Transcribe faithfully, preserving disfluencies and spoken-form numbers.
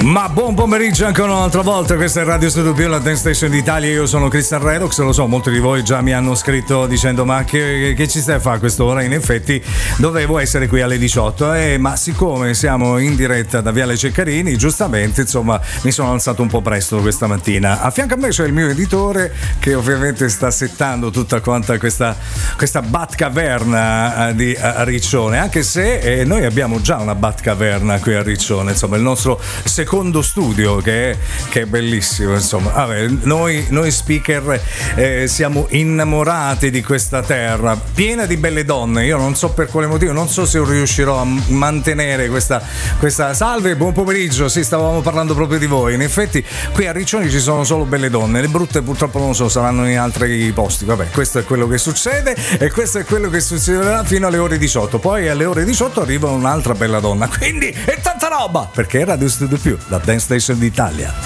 Ma buon pomeriggio ancora un'altra volta, questa è Radio Studio Più, la Dance Station d'Italia. Io sono Cristian Redox, lo so, molti di voi già mi hanno scritto dicendo ma che, che ci stai a fare a quest'ora? In effetti dovevo essere qui alle diciotto, eh, ma siccome siamo in diretta da Viale Ceccarini, giustamente insomma mi sono alzato un po' presto questa mattina. A fianco a me c'è il mio editore che ovviamente sta settando tutta quanta questa, questa Batcaverna di a Riccione, anche se eh, noi abbiamo già una Batcaverna qui a Riccione, insomma il nostro secondo studio che è, che è bellissimo, insomma. Vabbè, noi, noi speaker eh, siamo innamorati di questa terra piena di belle donne. Io non so per quale motivo, non so se riuscirò a mantenere questa, questa salve, buon pomeriggio. Sì, stavamo parlando proprio di voi. In effetti qui a Riccione ci sono solo belle donne, le brutte purtroppo non so, saranno in altri posti. Vabbè, questo è quello che succede e questo è quello che succederà fino alle ore diciotto. Poi alle ore diciotto arriva un'altra bella donna, quindi è tanta roba, perché è Radio Studio Più, la Dance Station d'Italia.